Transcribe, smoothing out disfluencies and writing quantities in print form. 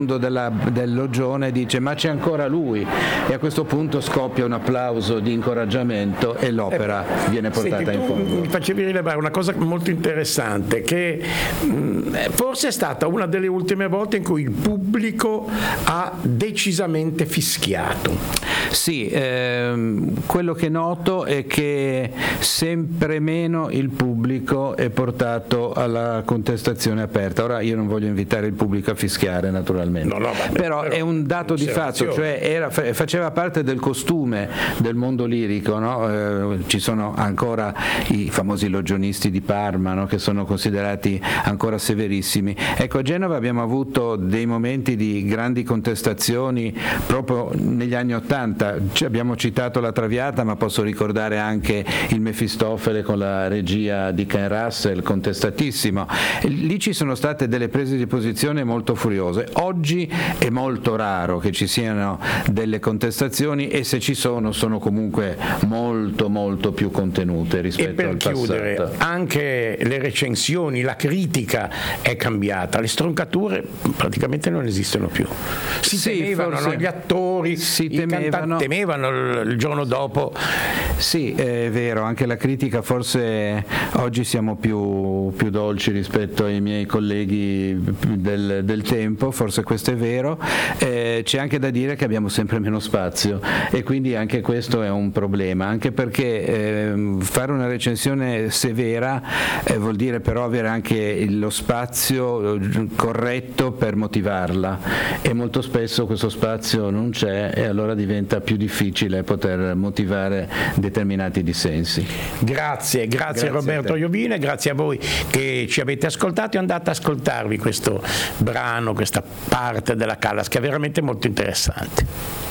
del Loggione dice ma c'è ancora lui, e a questo punto scoppia un applauso di incoraggiamento e l'opera viene portata in fondo. Mi facevi rilevare una cosa molto interessante, che forse è stata una delle ultime volte in cui il pubblico ha decisamente fischiato. Sì, quello che noto è che sempre meno il pubblico è portato alla contestazione aperta. Ora io non voglio invitare il pubblico a fischiare naturalmente. Però è un dato di fatto, cioè faceva parte del costume del mondo lirico, no? Ci sono ancora i famosi loggionisti di Parma, no? Che sono considerati ancora severissimi. Ecco, a Genova abbiamo avuto dei momenti di grandi contestazioni proprio negli anni '80, abbiamo citato la Traviata, ma posso ricordare anche il Mefistofele con la regia di Ken Russell, contestatissimo. Lì ci sono state delle prese di posizione molto furiose. Oggi è molto raro che ci siano delle contestazioni, e se ci sono comunque molto molto più contenute rispetto al passato. E per chiudere, anche le recensioni, la critica è cambiata, le stroncature praticamente non esistono più. Si temevano, no? Gli attori, temevano il giorno dopo. Sì, è vero, anche la critica, forse oggi siamo più dolci rispetto ai miei colleghi del tempo, forse questo è vero. C'è anche da dire che abbiamo sempre meno spazio, e quindi anche questo è un problema, anche perché fare una recensione severa vuol dire però avere anche lo spazio corretto per motivarla, e molto spesso questo spazio non c'è, e allora diventa più difficile poter motivare determinati dissensi. Grazie Roberto Iovine, grazie a voi che ci avete ascoltato, e andate ad ascoltarvi questo brano, questa parte della Callas, che è veramente molto interessante.